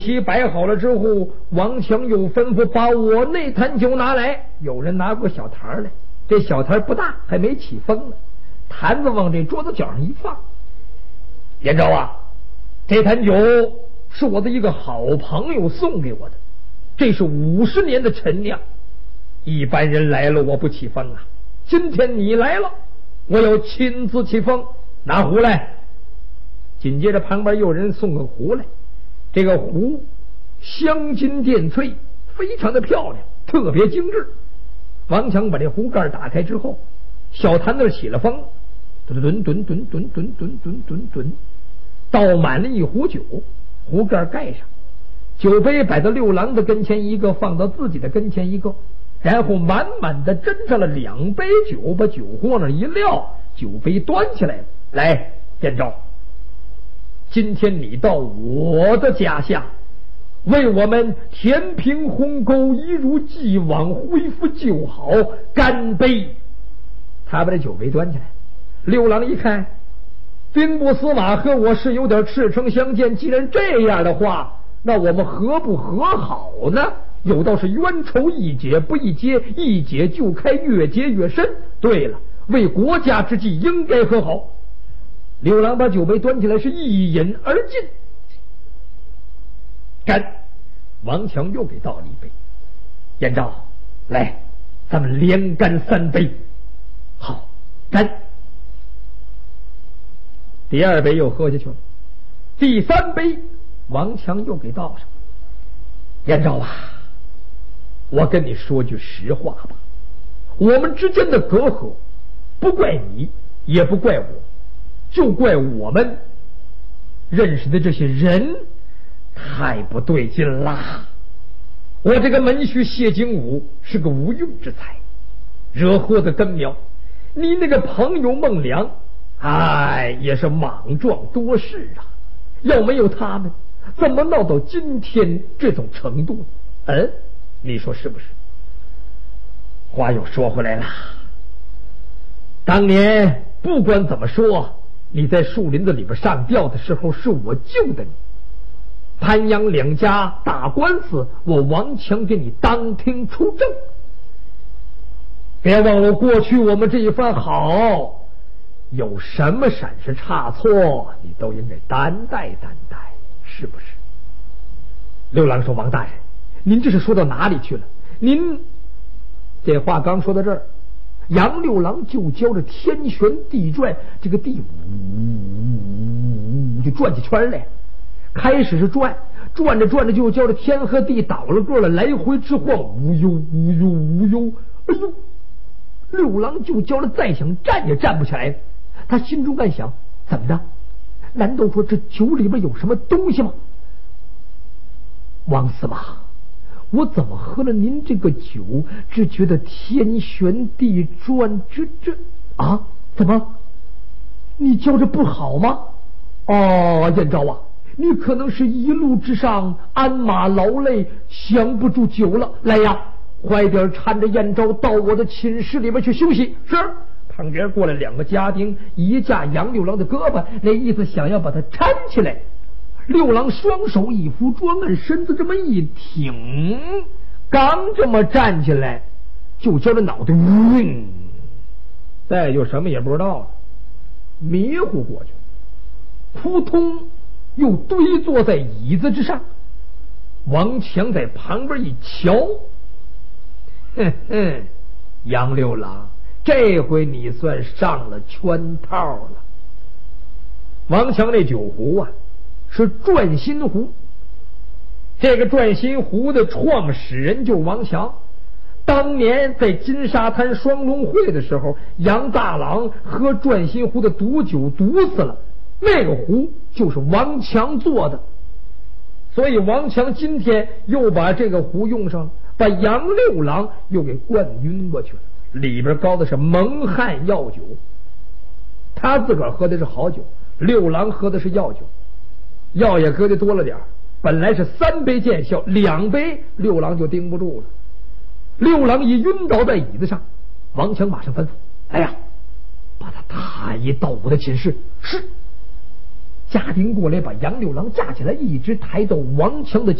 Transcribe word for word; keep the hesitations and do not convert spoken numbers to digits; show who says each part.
Speaker 1: 席摆好了之后，王强又吩咐把我那坛酒拿来。有人拿过小坛来，这小坛不大，还没起风呢。坛子往这桌子角上一放，燕昭啊，这坛酒是我的一个好朋友送给我的，这是五十年的陈酿，一般人来了我不起风啊，今天你来了，我要亲自起风。拿壶来。紧接着旁边有人送个壶来，这个壶镶金点翠，非常的漂亮，特别精致。王强把这壶盖打开之后，小坛子起了风，吨吨吨吨吨吨吨吨吨吨，倒满了一壶酒，壶盖盖上，酒杯摆到六郎的跟前一个，放到自己的跟前一个，然后满满的斟上了两杯酒，把酒壶往那一撂，酒杯端起来了。来，燕昭，今天你到我的家下，为我们填平鸿沟，一如既往恢复旧好，干杯！他把这酒杯端起来，六郎一看，兵部司马和我是有点赤诚相见，既然这样的话，那我们何不和好呢？有道是冤仇一解不一结，一解就开，越结越深。对了，为国家之计，应该和好。六郎把酒杯端起来，是一饮而尽。干！王强又给倒了一杯。燕昭，来，咱们连干三杯。好，干！第二杯又喝下去了。第三杯，王强又给倒上。燕昭啊，我跟你说句实话吧，我们之间的隔阂，不怪你，也不怪我，就怪我们认识的这些人太不对劲啦。我这个门婿谢景武是个无用之才，惹祸的根苗。你那个朋友孟良，哎，也是莽撞多事啊。要没有他们，怎么闹到今天这种程度呢？嗯，你说是不是？话又说回来了，当年不管怎么说，你在树林子里边上吊的时候，是我救的你。潘阳两家打官司，我王强给你当庭出证。别忘了过去我们这一番好，有什么闪失差错，你都应该担待担待，是不是？六郎说：“王大人，您这是说到哪里去了？您这话刚说到这儿，杨六郎就教着天旋地转，这个地呜就转起圈来。开始是转，转着转着就叫着天和地倒了个了，来回直晃，无忧无忧无忧。哎呦，六郎就叫了，再想站也站不起来。他心中暗想：怎么的？难道说这酒里边有什么东西吗？王司马，我怎么喝了您这个酒，只觉得天旋地转，这这啊？怎么？你觉着不好吗？哦，燕昭啊，你可能是一路之上鞍马劳累，降不住酒了。来呀，快点搀着燕昭到我的寝室里边去休息。是。旁边过来两个家丁，一架杨六郎的胳膊，那意思想要把他搀起来。六郎双手一扶，专门身子这么一挺，刚这么站起来，就觉得脑袋晕，再就什么也不知道了，迷糊过去，扑通又堆坐在椅子之上。王强在旁边一瞧，哼哼，杨六郎，这回你算上了圈套了。王强那酒壶啊，是转心壶。这个转心壶的创始人就是王强。当年在金沙滩双龙会的时候，杨大郎喝转心壶的毒酒毒死了，那个壶就是王强做的。所以王强今天又把这个壶用上，把杨六郎又给灌晕过去了。里边高的是蒙汗药酒，他自个儿喝的是好酒，六郎喝的是药酒，药也搁的多了点，本来是三杯见效，两杯六郎就盯不住了。六郎一晕倒在椅子上，王强马上吩咐：哎呀，把他抬到我的寝室。是。 家丁过来把杨六郎架起来，一直抬到王强的